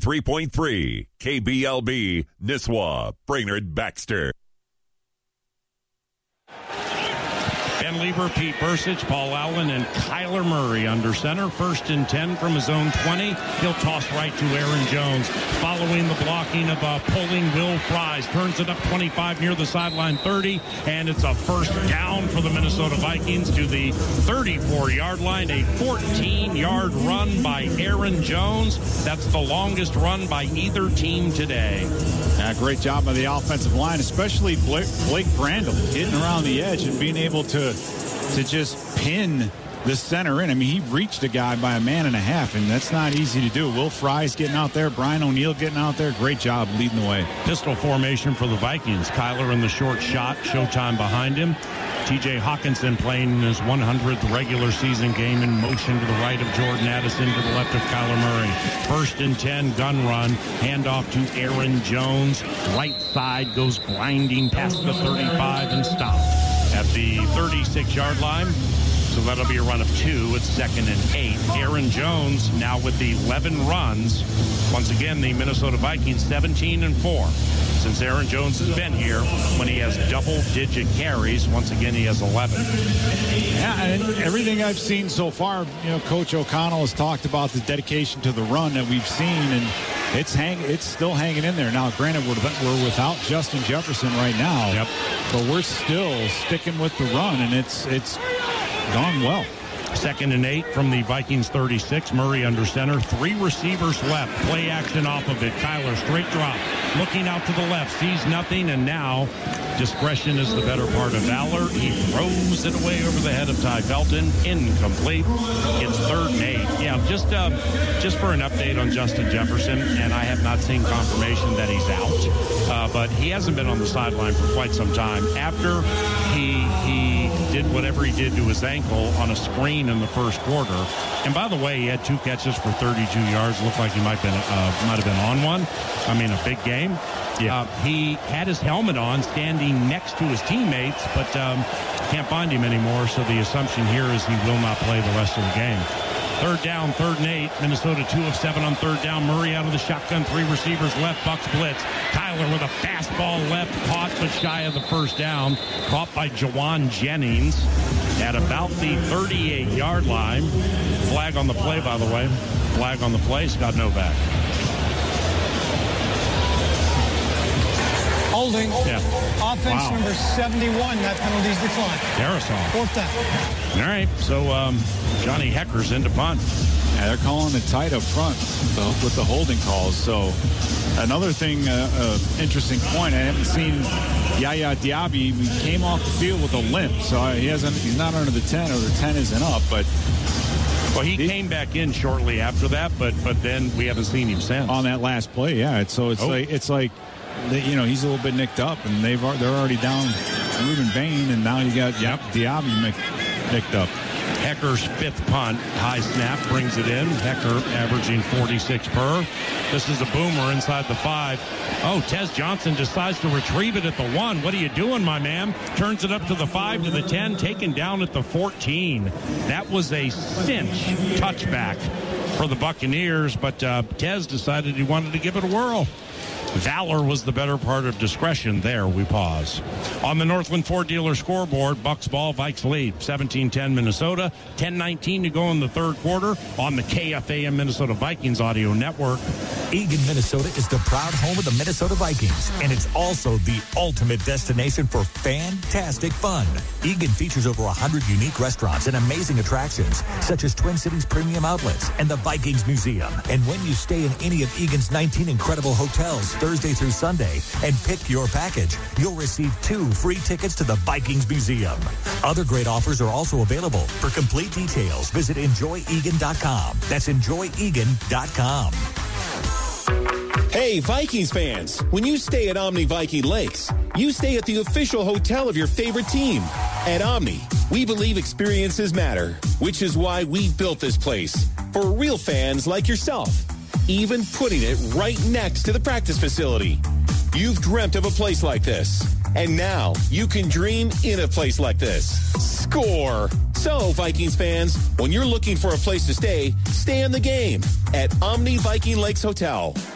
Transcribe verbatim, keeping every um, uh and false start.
ninety-three point three K B L B, Nisswa, Brainerd Baxter. Ben Lieber, Pete Bursic, Paul Allen, and Kyler Murray under center. First and ten from his own twenty. He'll toss right to Aaron Jones. Following the blocking of uh, pulling Will Fries. Turns it up twenty-five near the sideline thirty. And it's a first down for the Minnesota Vikings to the thirty-four-yard line. A fourteen-yard run by Aaron Jones. That's the longest run by either team today. Yeah, great job by the offensive line, especially Blake, Blake Brandel getting around the edge and being able to to just pin the center in. I mean, he reached a guy by a man and a half, and that's not easy to do. Will Fries getting out there, Brian O'Neill getting out there. Great job leading the way. Pistol formation for the Vikings. Kyler in the short shot, Showtime behind him. T J Hawkinson playing his one hundredth regular season game in motion to the right of Jordan Addison, to the left of Kyler Murray. First and ten, gun run, handoff to Aaron Jones. Right side goes grinding past the thirty-five and stopped at the thirty-six-yard line. So that'll be a run of two. It's second and eight. Aaron Jones now with the eleven runs. Once again, the Minnesota Vikings seventeen and four. Since Aaron Jones has been here, when he has double-digit carries, once again he has eleven. Yeah, and everything I've seen so far, you know, Coach O'Connell has talked about the dedication to the run that we've seen, and it's hang, it's still hanging in there. Now, granted, we're, we're without Justin Jefferson right now, yep. but we're still sticking with the run, and it's it's gone well. Second and eight from the Vikings thirty-six. Murray under center. Three receivers left. Play action off of it. Kyler straight drop. Looking out to the left. Sees nothing. And now discretion is the better part of valor. He throws it away over the head of Ty Felton. Incomplete. It's third and eight. Yeah, just, uh, just for an update on Justin Jefferson. And I have not seen confirmation that he's out. Uh, but he hasn't been on the sideline for quite some time. After he he did whatever he did to his ankle on a screen in the first quarter. And by the way, he had two catches for thirty-two yards. Looked like he might, been, uh, might have been on one. I mean, a big game. Yeah. Uh, he had his helmet on, standing next to his teammates, but um, can't find him anymore. So the assumption here is he will not play the rest of the game. Third down, third and eight. Minnesota two of seven on third down. Murray out of the shotgun. Three receivers left. Bucks blitz. Kyler with a fastball left. Caught but shy of the first down. Caught by Jawan Jennings at about the thirty-eight-yard line. Flag on the play, by the way. Flag on the play. Scott Novak. Holding. Yeah. Offense Wow. number seventy-one. That penalty's declined. Darrisaw. Fourth down. All right. So um, Johnny Hecker's into punt. Yeah, they're calling it tight up front with the holding calls. So another thing, uh, uh, interesting point. I haven't seen Yaya Diaby. He came off the field with a limp, so he hasn't. He's not under the ten, or the ten isn't up. But well, he the, came back in shortly after that, but but then we haven't seen him since on that last play. Yeah, it's, so it's oh. like it's like. You know, he's a little bit nicked up, and they've they're already down Ruben Bain, and now you got yep. Diaby nicked up. Hecker's fifth punt, high snap, brings it in. Hecker averaging forty-six per. This is a boomer inside the five. Oh, Tez Johnson decides to retrieve it at the one. What are you doing, my man? Turns it up to the five, to the ten, taken down at the fourteen. That was a cinch touchback for the Buccaneers, but uh, Tez decided he wanted to give it a whirl. Valor was the better part of discretion. There, we pause. On the Northland Ford dealer scoreboard, Bucks ball, Vikes lead. seventeen ten Minnesota. ten nineteen to go in the third quarter on the K F A M Minnesota Vikings audio network. Eagan, Minnesota is the proud home of the Minnesota Vikings, and it's also the ultimate destination for fantastic fun. Eagan features over one hundred unique restaurants and amazing attractions, such as Twin Cities Premium Outlets and the Vikings Museum. And when you stay in any of Eagan's nineteen incredible hotels Thursday through Sunday and pick your package, you'll receive two free tickets to the Vikings Museum. Other great offers are also available. For complete details, visit enjoy eagan dot com. That's enjoy eagan dot com. Hey, Vikings fans, when you stay at Omni Viking Lakes, you stay at the official hotel of your favorite team. At Omni, we believe experiences matter, which is why we built this place for real fans like yourself, even putting it right next to the practice facility. You've dreamt of a place like this, and now you can dream in a place like this. Score! So, Vikings fans, when you're looking for a place to stay, stay in the game at Omni Viking Lakes Hotel.